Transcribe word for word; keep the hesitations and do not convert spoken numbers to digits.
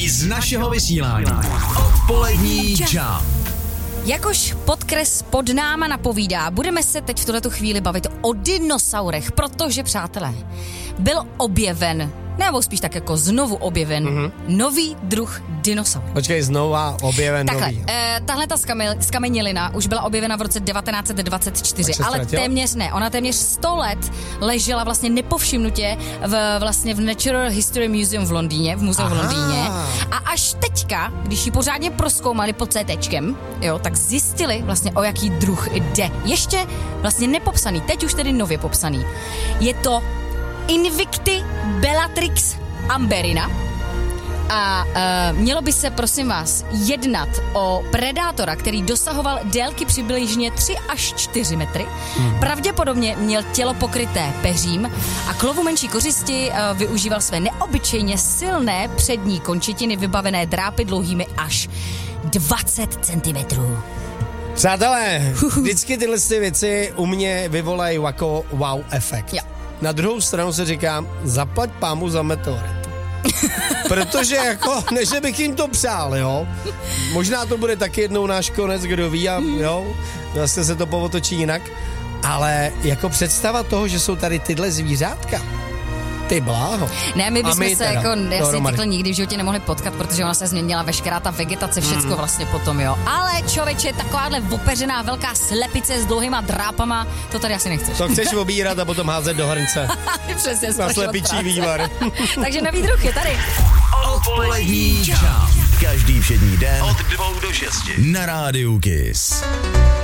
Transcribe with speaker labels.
Speaker 1: nejlepší z našeho vysílání. Odpolední Jump.
Speaker 2: Jakož podkres pod náma napovídá, budeme se teď v tuhletu chvíli bavit o dinosaurech, protože, přátelé, byl objeven, nebo spíš tak jako znovu objeven, mm-hmm. nový druh dinosaur.
Speaker 3: Počkej, znova objeven
Speaker 2: Takhle,
Speaker 3: nový.
Speaker 2: Eh, tahle ta skame- skamenělina už byla objevena v roce devatenáct set dvacet čtyři, ale
Speaker 3: ztratila?
Speaker 2: téměř ne, ona téměř sto let ležela vlastně nepovšimnutě v, vlastně v Natural History Museum v Londýně, v muzeu v Londýně. A až teďka, když ji pořádně prozkoumali pod CTčkem, jo, tak zjistili vlastně, o jaký druh jde. Ještě vlastně nepopsaný, teď už tedy nově popsaný. Je to Invicti Bellatrix amberina a e, mělo by se, prosím vás, jednat o predátora, který dosahoval délky přibližně tři až čtyři metry. Hmm. Pravděpodobně měl tělo pokryté peřím a k lovu menší kořisti e, využíval své neobyčejně silné přední končetiny vybavené drápy dlouhými až dvacet centimetrů.
Speaker 3: Přátelé, vždycky tyhle ty věci u mě vyvolají jako wow efekt.
Speaker 2: Jo.
Speaker 3: Na druhou stranu se říká, zaplať pámu za meteorit. Protože jako, ne, že bych jim to přál, jo. Možná to bude taky jednou náš konec, kdo ví, a jo, vlastně se to povotočí jinak. Ale jako představa toho, že jsou tady tyhle zvířátka, ty bláho.
Speaker 2: Ne, my bychom
Speaker 3: my
Speaker 2: se
Speaker 3: teda,
Speaker 2: jako jasně takhle nikdy v životě nemohli potkat, protože ona se změnila veškerá ta vegetace, všecko mm. vlastně potom, jo. Ale člověče, takováhle opeřená velká slepice s dlouhýma drápama, to tady asi nechceš.
Speaker 3: To chceš obírat a potom házet do hrnce.
Speaker 2: Přesně,
Speaker 3: na slepičí vývar.
Speaker 2: Takže nový druh je tady.
Speaker 1: Odpolední Jump. Každý všední den od dvou do šesti na rádiu Kiss.